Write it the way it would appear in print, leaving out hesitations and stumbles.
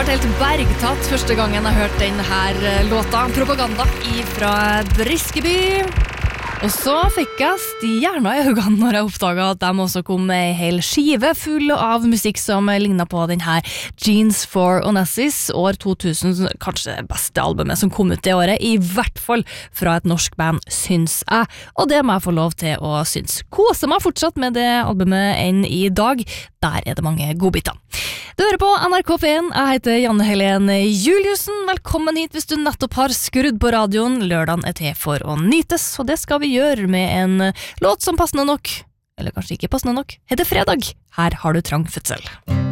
ble helt bergtatt første gangen jeg hørte denne låta, Propaganda, fra Briskeby. Og så fikk jeg stjerner i øynene når jeg oppdaget at de også kom med en hel skive full av musikk som lignet på denne Jeans for Onassis, år 2000, kanskje det beste albumet som kom ut det året, i hvert fall fra et norsk band, syns jeg. Og det må jeg få lov til å synes. Koser meg fortsatt med det albumet enn i dag. Der det mange godbiter. Du hører på NRK P1, jeg heter Janne Helene Juliussen. Velkommen hit hvis du nettopp har skrudd på radioen. Lørdagen til for å nytes, og det skal vi gjøre med en låt som passende nok, eller kanskje ikke passende nok, heter Fredag. Her har du Trang fødsel.